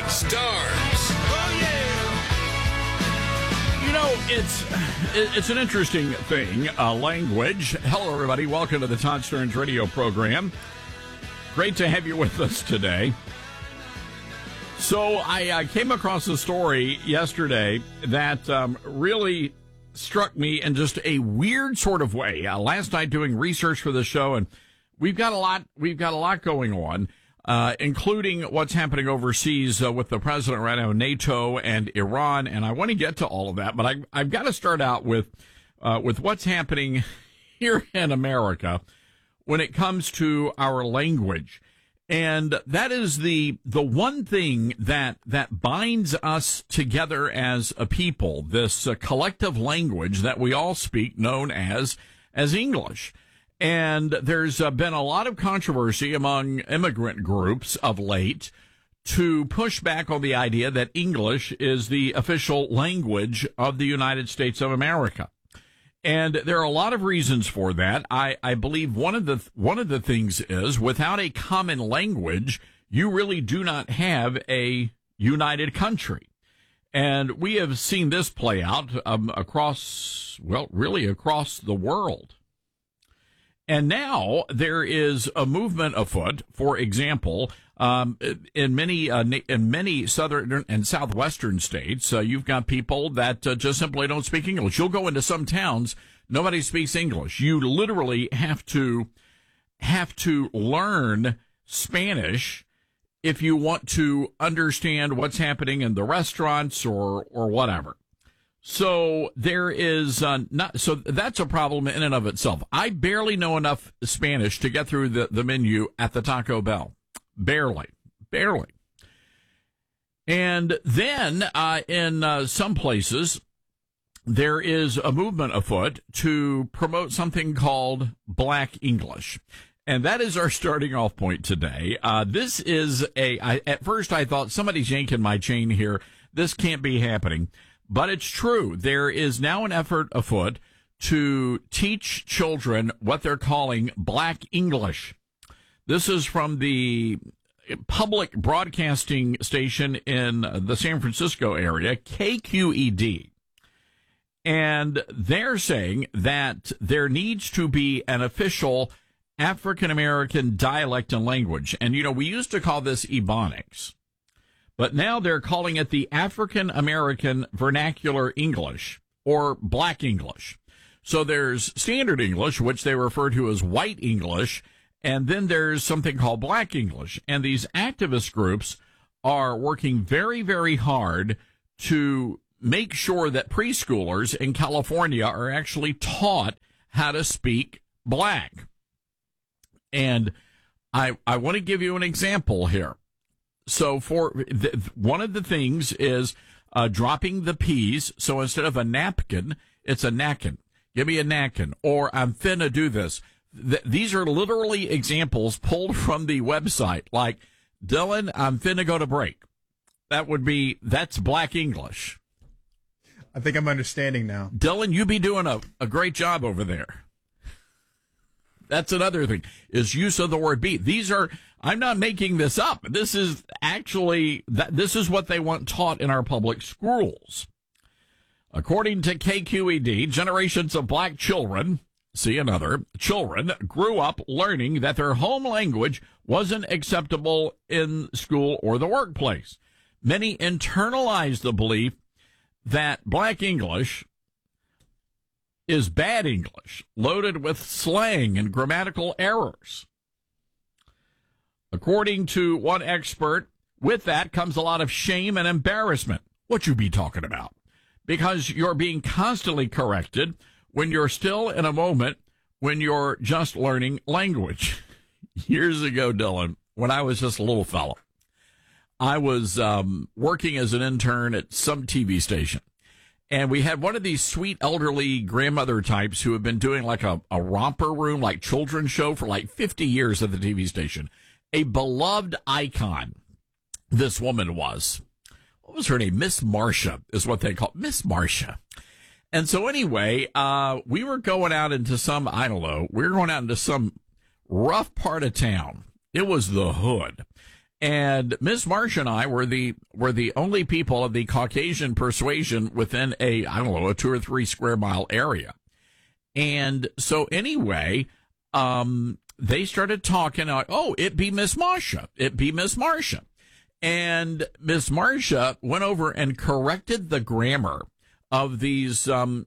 on Stars. Oh, yeah. You know, it's an interesting thing, language. Hello, everybody. Welcome to the Todd Stearns radio program. Great to have you with us today. So I came across a story yesterday that really struck me in just a weird sort of way. Last night doing research for the show, and we've got a lot going on, including what's happening overseas with the president right now, NATO and Iran, and I want to get to all of that, but I've got to start out with what's happening here in America when it comes to our language. And that is the one thing that binds us together as a people, this collective language that we all speak, known as English. And there's been a lot of controversy among immigrant groups of late to push back on the idea that English is the official language of the United States of America. And there are a lot of reasons for that. I believe one of the things is, without a common language, you really do not have a united country. And we have seen this play out across the world. And now there is a movement afoot. For example, in many southern and southwestern states, you've got people that just simply don't speak English. You'll go into some towns, nobody speaks English. You literally have to learn Spanish if you want to understand what's happening in the restaurants or whatever. So there is so that's a problem in and of itself. I barely know enough Spanish to get through the menu at the Taco Bell. Barely. And then in some places there is a movement afoot to promote something called Black English. And that is our starting off point today. This is at first I thought somebody's yanking my chain here. This can't be happening. But it's true. There is now an effort afoot to teach children what they're calling Black English. This is from the public broadcasting station in the San Francisco area, KQED. And they're saying that there needs to be an official African American dialect and language. And, you know, we used to call this Ebonics. But now they're calling it the African American Vernacular English, or Black English. So there's Standard English, which they refer to as White English, and then there's something called Black English. And these activist groups are working very, very hard to make sure that preschoolers in California are actually taught how to speak Black. And I want to give you an example here. So one of the things is dropping the P's. So instead of a napkin, it's a knackin'. Give me a knackin'. Or I'm finna do this. These are literally examples pulled from the website. Like, Dylan, I'm finna go to break. That's Black English. I think I'm understanding now. Dylan, you be doing a great job over there. That's another thing, is use of the word be. I'm not making this up. This is this is what they want taught in our public schools. According to KQED, generations of Black children grew up learning that their home language wasn't acceptable in school or the workplace. Many internalized the belief that Black English is bad English, loaded with slang and grammatical errors. According to one expert, with that comes a lot of shame and embarrassment. What you be talking about? Because you're being constantly corrected when you're still in a moment when you're just learning language. Years ago, Dylan, when I was just a little fella, I was working as an intern at some TV station. And we had one of these sweet elderly grandmother types who have been doing like a romper room, like children's show for like 50 years at the TV station. A beloved icon, this woman was. What was her name? Miss Marcia is what they call Miss Marcia. And so anyway, we were going out into some rough part of town. It was the hood. And Miss Marcia and I were the only people of the Caucasian persuasion within a 2 or 3 square mile area. And so anyway, they started talking like, oh, it be Miss Marcia. It be Miss Marcia. And Miss Marcia went over and corrected the grammar of these, of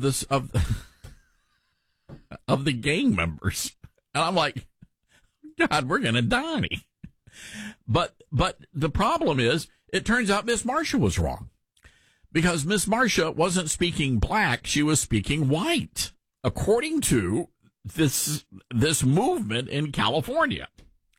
the gang members. And I'm like, God, we're going to die. But the problem is, it turns out Miss Marcia was wrong, because Miss Marcia wasn't speaking black; she was speaking white, according to this movement in California.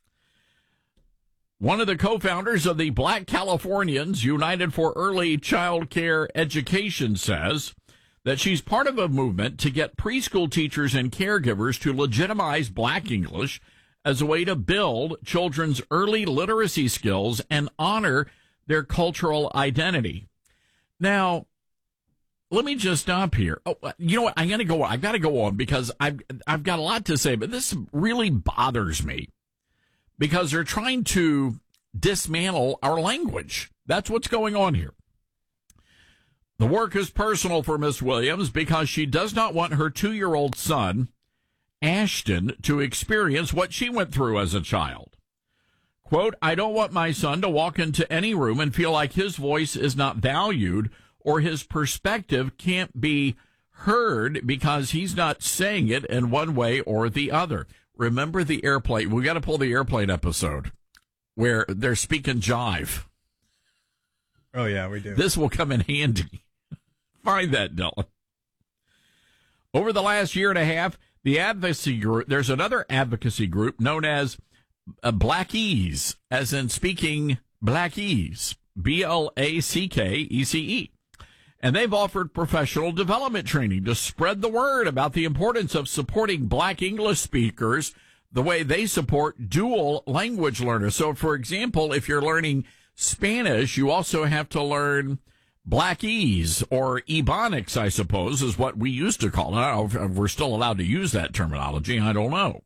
One of the co-founders of the Black Californians United for Early Child Care Education says that she's part of a movement to get preschool teachers and caregivers to legitimize black English as a way to build children's early literacy skills and honor their cultural identity. Now, let me just stop here. Oh, you know what? I've got to go on because I've got a lot to say, but this really bothers me because they're trying to dismantle our language. That's what's going on here. The work is personal for Miss Williams because she does not want her 2-year-old son, Ashton, to experience what she went through as a child. Quote, I don't want my son to walk into any room and feel like his voice is not valued or his perspective can't be heard because he's not saying it in one way or the other. Remember the airplane. We got to pull the airplane episode where they're speaking jive. Oh, yeah, we do. This will come in handy. Find that, Dylan. Over the last year and a half, the advocacy group, there's another advocacy group known as Blackies, as in speaking Blackies, Blackcase. And they've offered professional development training to spread the word about the importance of supporting black English speakers the way they support dual language learners. So, for example, if you're learning Spanish, you also have to learn Blackies, or Ebonics, I suppose, is what we used to call it. I don't know if we're still allowed to use that terminology. I don't know.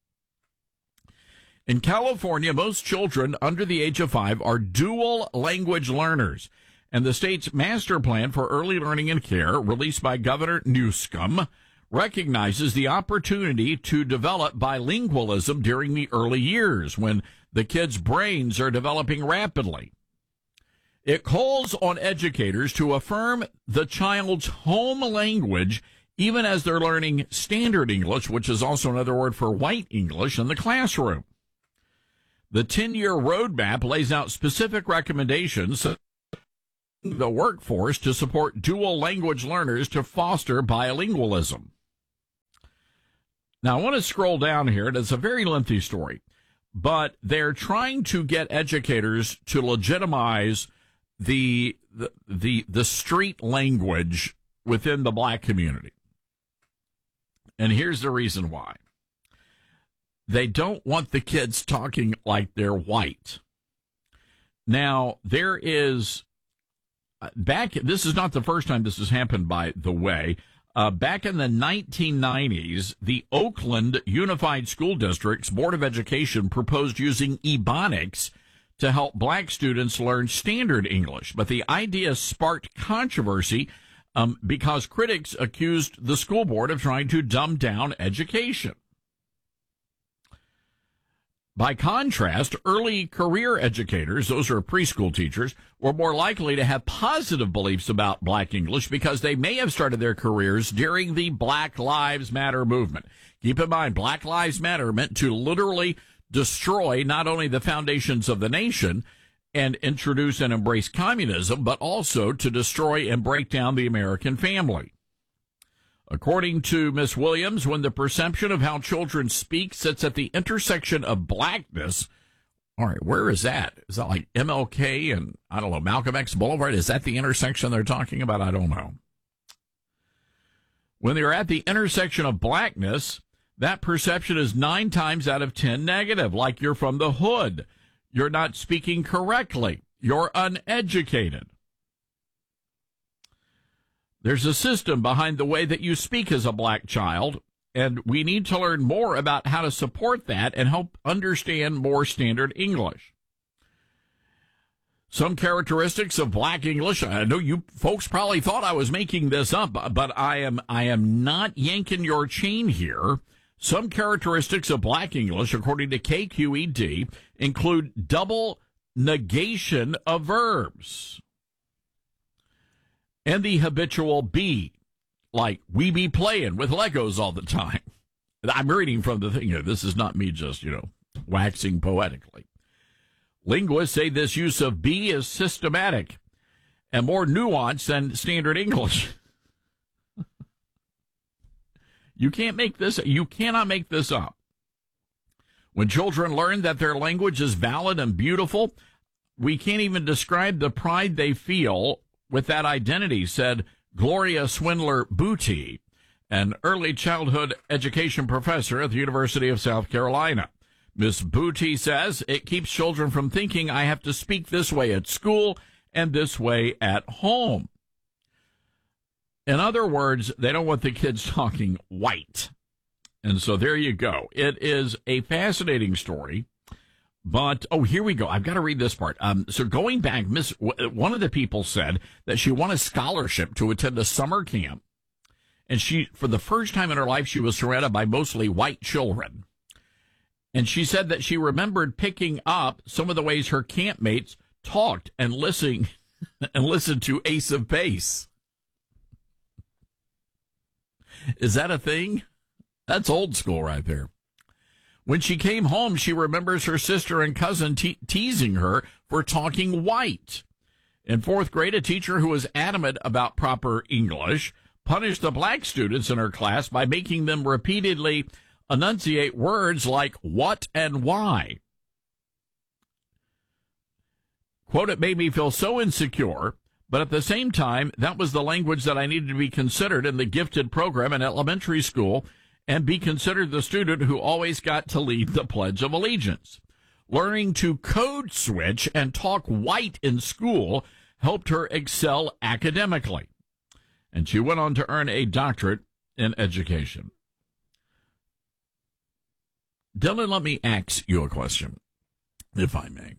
In California, most children under the age of 5 are dual language learners. And the state's master plan for early learning and care, released by Governor Newsom, recognizes the opportunity to develop bilingualism during the early years when the kids' brains are developing rapidly. It calls on educators to affirm the child's home language even as they're learning standard English, which is also another word for white English, in the classroom. The 10-year roadmap lays out specific recommendations to the workforce to support dual language learners to foster bilingualism. Now, I want to scroll down here, and it's a very lengthy story, but they're trying to get educators to legitimize the street language within the black community. And here's the reason why. They don't want the kids talking like they're white. Now, there is this is not the first time this has happened, by the way. Back in the 1990s, the Oakland Unified School District's Board of Education proposed using Ebonics to help black students learn standard English. But the idea sparked controversy because critics accused the school board of trying to dumb down education. By contrast, early career educators, those are preschool teachers, were more likely to have positive beliefs about black English because they may have started their careers during the Black Lives Matter movement. Keep in mind, Black Lives Matter meant to literally destroy not only the foundations of the nation and introduce and embrace communism, but also to destroy and break down the American family. According to Miss Williams, when the perception of how children speak sits at the intersection of blackness, all right, where is that? Is that like MLK and, I don't know, Malcolm X Boulevard? Is that the intersection they're talking about? I don't know. When they're at the intersection of blackness, that perception is 9 times out of 10 negative, like you're from the hood. You're not speaking correctly. You're uneducated. There's a system behind the way that you speak as a black child, and we need to learn more about how to support that and help understand more standard English. Some characteristics of Black English. I know you folks probably thought I was making this up, but I am not yanking your chain here. Some characteristics of Black English, according to KQED, include double negation of verbs and the habitual be, like we be playing with Legos all the time. I'm reading from the thing here. This is not me just, waxing poetically. Linguists say this use of be is systematic and more nuanced than standard English. You cannot make this up. When children learn that their language is valid and beautiful, we can't even describe the pride they feel with that identity, said Gloria Swindler Booty, an early childhood education professor at the University of South Carolina. Ms. Booty says it keeps children from thinking I have to speak this way at school and this way at home. In other words, they don't want the kids talking white. And so there you go. It is a fascinating story. But, here we go. I've got to read this part. So going back, one of the people said that she won a scholarship to attend a summer camp. And she, for the first time in her life, she was surrounded by mostly white children. And she said that she remembered picking up some of the ways her campmates talked and listened to Ace of Base. Is that a thing? That's old school right there. When she came home, she remembers her sister and cousin teasing her for talking white. In fourth grade, a teacher who was adamant about proper English punished the black students in her class by making them repeatedly enunciate words like what and why. Quote, it made me feel so insecure, but at the same time, that was the language that I needed to be considered in the gifted program in elementary school and be considered the student who always got to lead the Pledge of Allegiance. Learning to code switch and talk white in school helped her excel academically. And she went on to earn a doctorate in education. Dylan, let me ask you a question, if I may.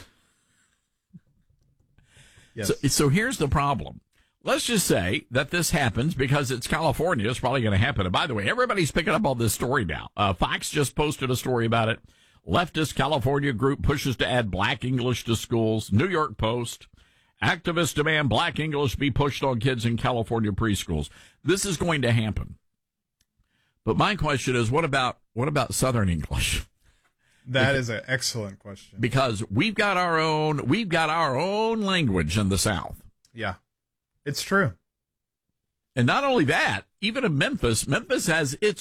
Yes. So here's the problem. Let's just say that this happens because it's California. It's probably going to happen. And by the way, everybody's picking up on this story now. Fox just posted a story about it. Leftist California group pushes to add Black English to schools. New York Post. Activists demand Black English be pushed on kids in California preschools. This is going to happen. But my question is, what about Southern English? That is an excellent question. Because we've got our own language in the South. Yeah, it's true. And not only that, even in Memphis has its